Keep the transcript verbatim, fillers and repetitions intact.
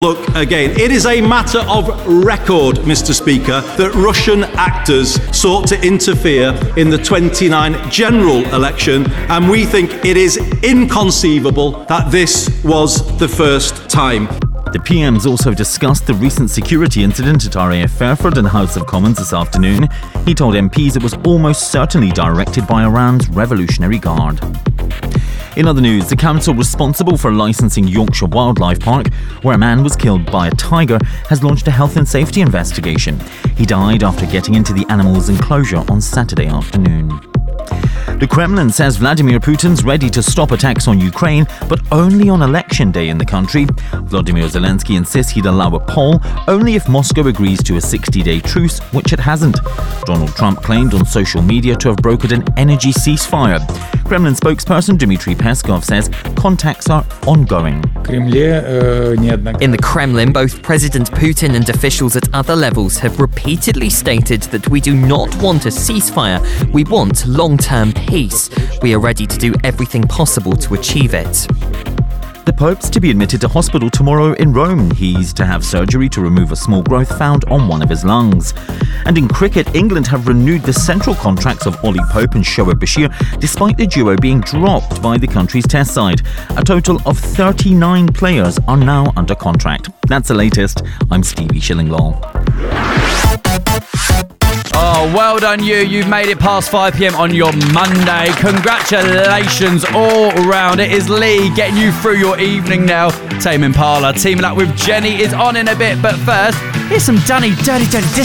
Look, again, it is a matter of record, Mister Speaker, that Russian actors sought to interfere in the twenty-nine general election, and we think it is inconceivable that this was the first time. The P M's also discussed the recent security incident at R A F Fairford in the House of Commons this afternoon. He told M Ps it was almost certainly directed by Iran's Revolutionary Guard. In other news, the council responsible for licensing Yorkshire Wildlife Park, where a man was killed by a tiger, has launched a health and safety investigation. He died after getting into the animal's enclosure on Saturday afternoon. The Kremlin says Vladimir Putin's ready to stop attacks on Ukraine, but only on election day in the country. Volodymyr Zelensky insists he'd allow a poll only if Moscow agrees to a sixty-day truce, which it hasn't. Donald Trump claimed on social media to have brokered an energy ceasefire. Kremlin spokesperson Dmitry Peskov says contacts are ongoing. In the Kremlin, both President Putin and officials at other levels have repeatedly stated that we do not want a ceasefire, we want long-term peace. We are ready to do everything possible to achieve it. The Pope's to be admitted to hospital tomorrow in Rome. He's to have surgery to remove a small growth found on one of his lungs. And in cricket, England have renewed the central contracts of Ollie Pope and Shoaib Bashir, despite the duo being dropped by the country's test side. A total of thirty-nine players are now under contract. That's the latest. I'm Stevie Shillinglaw. Oh, well done you. You've made it past five p.m. on your Monday. Congratulations all round. It is Lee getting you through your evening now. Tame Impala teaming up with Jenny is on in a bit. But first, here's some Danny Dirty Dirty Disco.